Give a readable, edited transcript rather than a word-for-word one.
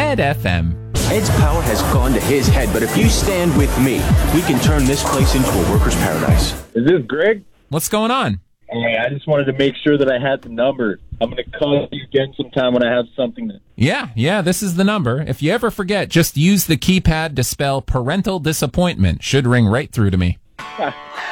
Red FM. Ed's power has gone to his head, but if you stand with me, we can turn this place into a worker's paradise. Is this Greg? What's going on? Hey, I just wanted to make sure that I had the number. I'm going to call you again sometime when I have something to... Yeah, this is the number. If you ever forget, just use the keypad to spell parental disappointment. Should ring right through to me.